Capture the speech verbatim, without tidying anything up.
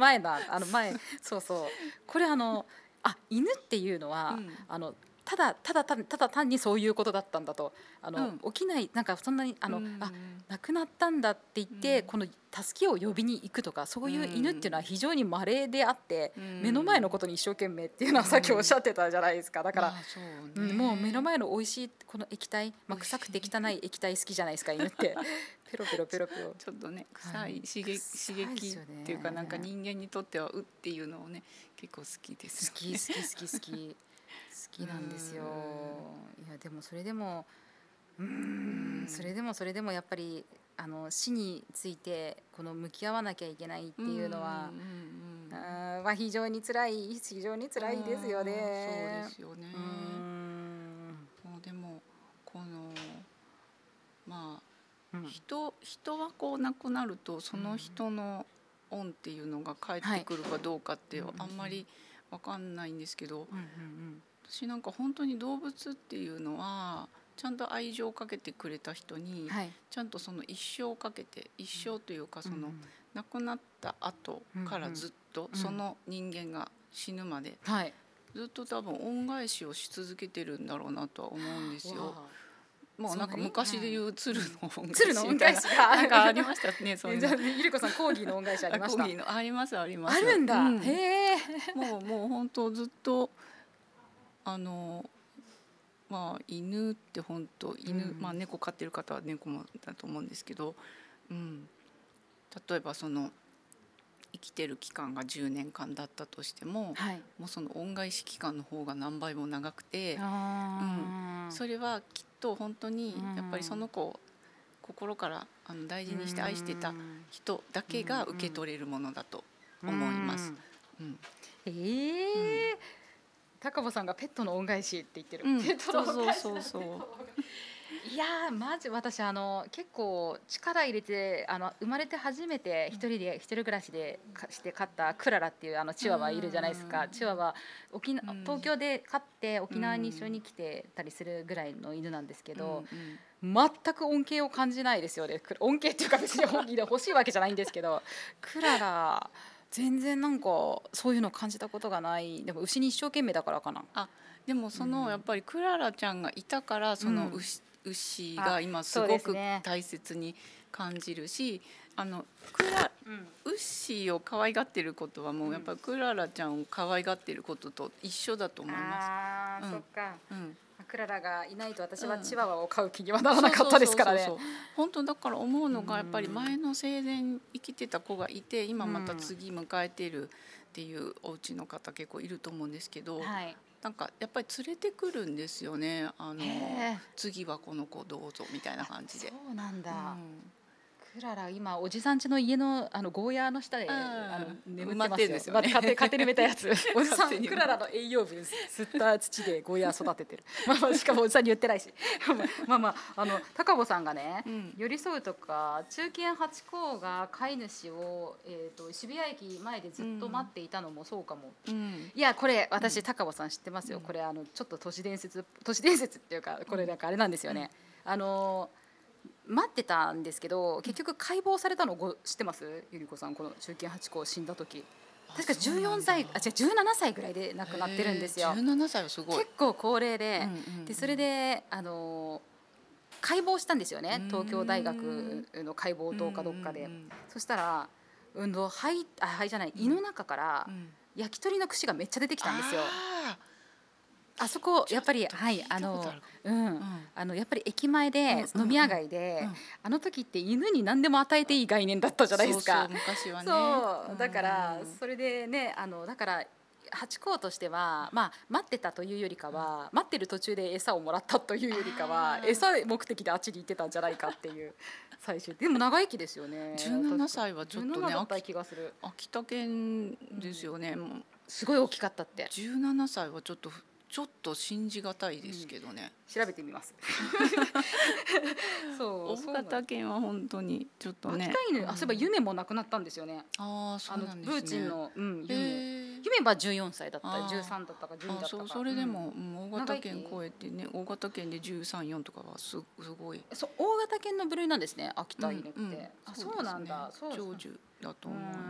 前だあの前そうそうこれあのあ犬っていうのは、 うん、 あのただただただただ単にそういうことだったんだとあの、 うん起きないなんかそんなにあの、 うん、 あ亡くなったんだって言って、 うんこの助けを呼びに行くとかそういう犬っていうのは非常に稀であって、 うん、 目の前のことに一生懸命っていうのはさっきおっしゃってたじゃないですか。だから、 まあそううんね、 もう目の前の美味しいこの液体、まあ、臭くて汚い液体好きじゃないですか犬ってペロペロペロペロちょっとね臭はいい刺激、 臭い刺激ですよねっていうかなんか人間にとってはうっていうのをね結構好きです好よね。 き好き好き好き好きなんですよ。いやでもそれでもうーんそれでもそれでもやっぱりあの死についてこの向き合わなきゃいけないっていうのは、 うんうんうん、 あーまあ非常に辛い非常に辛いですよね。 そうですよね。 うーんもうでもこのまあ、 うん人人はこう亡くなるとその人の恩っていうのが返ってくるかどうかってはいあんまり分かんないんですけど、 うんうん私なんか本当に動物っていうのはちゃんと愛情をかけてくれた人にはいちゃんとその一生をかけて一生というかそのうん亡くなった後からずっとうんその人間が死ぬまではいずっと多分恩返しをし続けてるんだろうなとは思うんですよ。 わもうなんかそんなに昔で言う鶴の恩返し鶴の恩返しがなんかありましたね。そういうのじゃあゆりこさんコーギーの恩返しありました。 コーギーのありますあります。 あるんだ。 うんへえ。 もうもう本当ずっとあのまあ犬って本当犬、 うんまあ猫飼ってる方は猫もだと思うんですけど、うん、例えばその生きてる期間がじゅうねんかんだったとしても、 はい。 もうその恩返し期間の方が何倍も長くて、 あそれはきっと本当にやっぱりその子を心からあの大事にして愛してた人だけが受け取れるものだと思います。うん、 ええー。高保さんがペットの恩返しって言ってる。 うん、 ペットの恩返しそうそうそうそう。 いやーマジ私あの結構力入れてあの生まれて初めて一人で一人暮らしでかして飼ったクララっていうあのチワワいるじゃないですか。 うんチワワ沖縄うん東京で飼って沖縄に一緒に来てたりするぐらいの犬なんですけど、 うんうん全く恩恵を感じないですよね。く恩恵っていうか別に恩恵で欲しいわけじゃないんですけどクララ全然なんかそういうの感じたことがない。でも牛に一生懸命だからかな。 あでもそのやっぱりクララちゃんがいたからその牛,、牛が今すごく大切に感じるし、あのクラ、うん、牛を可愛がってることはもうやっぱりクララちゃんを可愛がってることと一緒だと思います。 あー、 うん、 そっか、 うんクララがいないと私はチワワを飼う気にはならなかったですからね。 本当だから思うのがやっぱり前の生前生きてた子がいて今また次迎えてるっていうお家の方結構いると思うんですけど、 はい、 なんかやっぱり連れてくるんですよね。あの次はこの子どうぞみたいな感じで。 そうなんだ、 うんクララ今おじさん家の家のあのゴーヤーの下であの眠ってますよ。 ですよね。 勝手勝手に埋めたやつ。おじさんクララの栄養分吸った土でゴーヤー育ててる。まあまあしかもおじさんに言ってないし。まあまああの高保さんがね、うん、寄り添うとか中堅八高が飼い主をえっ、ー、と渋谷駅前でずっと待っていたのもそうかも。うん、いやこれ私、うん、高保さん知ってますよ。これあのちょっと都市伝説都市伝説っていうかこれなんかあれなんですよね。うん、あの待ってたんですけど結局解剖されたのご知ってますゆり子さん。この中堅八高死んだ時確かじゅうよんさいあ違うじゅうななさいぐらいで亡くなってるんですよ。 じゅうななさいはすごい結構高齢で、 うんうんうん、でそれであの解剖したんですよね。東京大学の解剖棟かどっかで。そしたら運動肺あ肺じゃない胃の中から焼き鳥の串がめっちゃ出てきたんですよ。あそこやっぱりはいあのうんあのやっぱり駅前で飲み屋街であの時って犬に何でも与えていい概念だったじゃないですか。 そうそう昔はね。 そうだからそれでねあのだから八高としてはまあ待ってたというよりかは待ってる途中で餌をもらったというよりかは餌目的であっちに行ってたんじゃないかっていう最終でも長生きですよね。 じゅうななさいはちょっとね気がする。 秋田県ですよね、うん、 すごい大きかったって。 じゅうななさいはちょっとちょっと信じがたいですけどね、 うん、調べてみますそう大型犬は本当にちょっとね秋田犬、あそういえば夢も亡くなったんですよね。 ああそうなんですね。 プーチンの、うん、夢夢はじゅうよんさいだったじゅうさんだったかじゅうにだったか。 そ, それでも、うん、大型犬超えてね大型犬でじゅうさん、よんとかはす, すごいそう大型犬の部類なんですね秋田犬って、 うんうん、 あそうなんだ。 長寿だと思う。